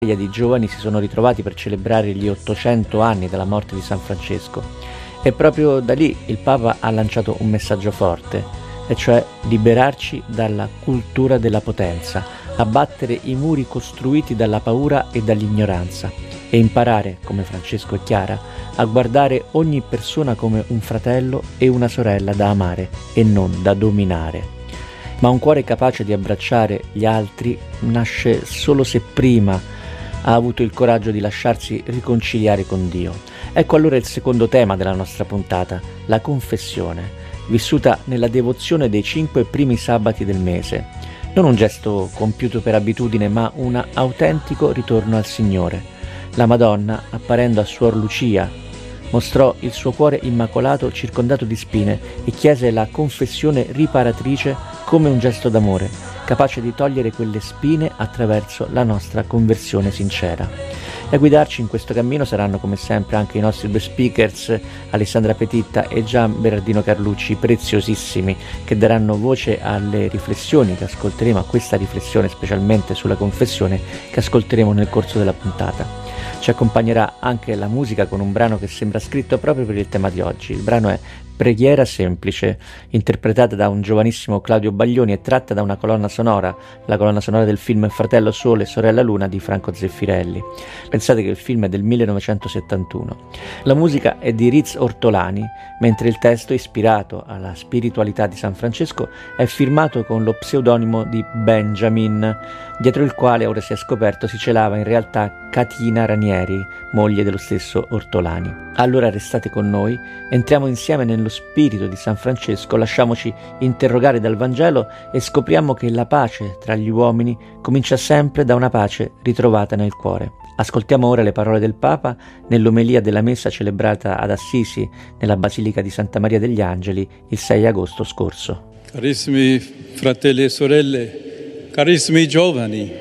di giovani si sono ritrovati per celebrare gli 800 anni dalla morte di San Francesco e proprio da lì il Papa ha lanciato un messaggio forte, e cioè liberarci dalla cultura della potenza, abbattere i muri costruiti dalla paura e dall'ignoranza e imparare, come Francesco e Chiara, a guardare ogni persona come un fratello e una sorella da amare e non da dominare. Ma un cuore capace di abbracciare gli altri nasce solo se prima ha avuto il coraggio di lasciarsi riconciliare con Dio. Ecco allora il secondo tema della nostra puntata, la confessione, vissuta nella devozione dei 5 primi sabati del mese. Non un gesto compiuto per abitudine, ma un autentico ritorno al Signore. La Madonna, apparendo a Suor Lucia, mostrò il suo cuore immacolato circondato di spine e chiese la confessione riparatrice come un gesto d'amore, capace di togliere quelle spine attraverso la nostra conversione sincera. E a guidarci in questo cammino saranno come sempre anche i nostri 2 speakers, Alessandra Petitta e Gian Berardino Carlucci, preziosissimi, che daranno voce alle riflessioni che ascolteremo, a questa riflessione specialmente sulla confessione che ascolteremo nel corso della puntata. Ci accompagnerà anche la musica con un brano che sembra scritto proprio per il tema di oggi. Il brano è Preghiera semplice, interpretata da un giovanissimo Claudio Baglioni e tratta da una colonna sonora, la colonna sonora del film Fratello Sole, Sorella Luna di Franco Zeffirelli. Pensate che il film è del 1971. La musica è di Riz Ortolani, mentre il testo, ispirato alla spiritualità di San Francesco, è firmato con lo pseudonimo di Benjamin, dietro il quale, ora si è scoperto, si celava in realtà Catina Ranieri, moglie dello stesso Ortolani. Allora restate con noi, entriamo insieme nello spirito di San Francesco, lasciamoci interrogare dal Vangelo e scopriamo che la pace tra gli uomini comincia sempre da una pace ritrovata nel cuore. Ascoltiamo ora le parole del Papa nell'omelia della messa celebrata ad Assisi, nella Basilica di Santa Maria degli Angeli, il 6 agosto scorso. Carissimi fratelli e sorelle, carissimi giovani,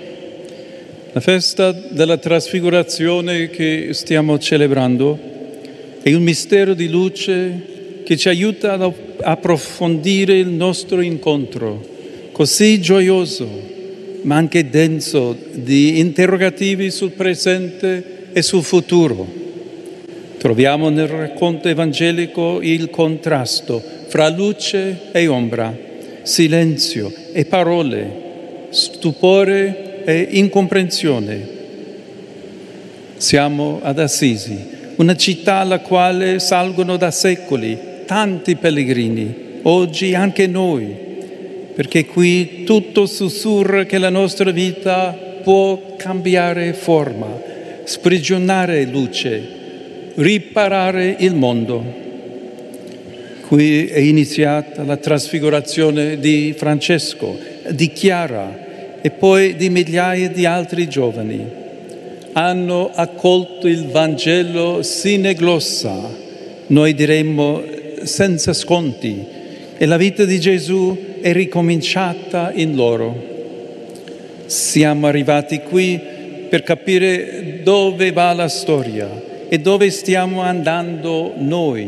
la festa della trasfigurazione che stiamo celebrando è un mistero di luce che ci aiuta ad approfondire il nostro incontro, così gioioso, ma anche denso di interrogativi sul presente e sul futuro. Troviamo nel racconto evangelico il contrasto fra luce e ombra, silenzio e parole, stupore e incomprensione. Siamo ad Assisi, una città alla quale salgono da secoli tanti pellegrini, oggi anche noi, perché qui tutto sussurra che la nostra vita può cambiare forma, sprigionare luce, riparare il mondo. Qui è iniziata la trasfigurazione di Francesco, di Chiara e poi di migliaia di altri giovani. Hanno accolto il Vangelo sine glossa, noi diremmo senza sconti, e la vita di Gesù è ricominciata in loro. Siamo arrivati qui per capire dove va la storia e dove stiamo andando noi.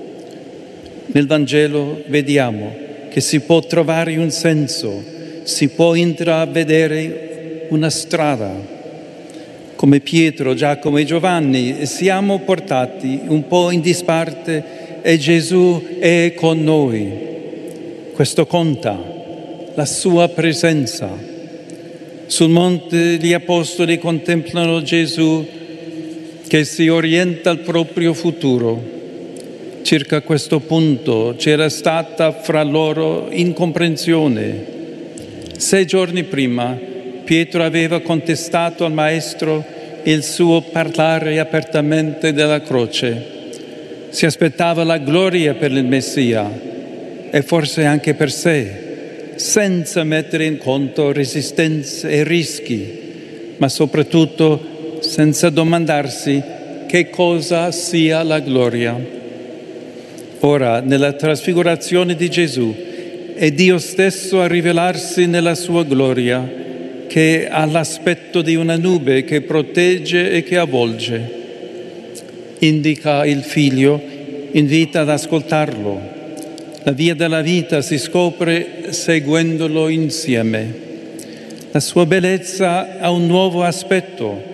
Nel Vangelo vediamo che si può trovare un senso, si può intravedere una strada. Come Pietro, Giacomo e Giovanni siamo portati un po' in disparte e Gesù è con noi. Questo conta, la sua presenza. Sul monte gli apostoli contemplano Gesù che si orienta al proprio futuro. Circa questo punto c'era stata fra loro incomprensione. 6 giorni prima Pietro aveva contestato al Maestro il suo parlare apertamente della croce. Si aspettava la gloria per il Messia e forse anche per sé, senza mettere in conto resistenze e rischi, ma soprattutto senza domandarsi che cosa sia la gloria. Ora, nella trasfigurazione di Gesù, è Dio stesso a rivelarsi nella sua gloria, che ha l'aspetto di una nube che protegge e che avvolge. Indica il Figlio, invita ad ascoltarlo. La via della vita si scopre seguendolo insieme. La sua bellezza ha un nuovo aspetto.